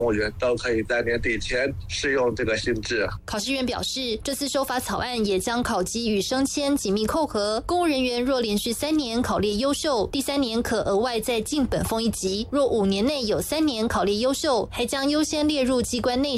务员都可以在年底前适用这个新制。 考试院表示，这次修法草案也将考绩与升迁紧密扣合，公务人员若连续3年考列优秀，第3年可额外再进本俸1级；若5年内有3年考列优秀，还将优先列入机关内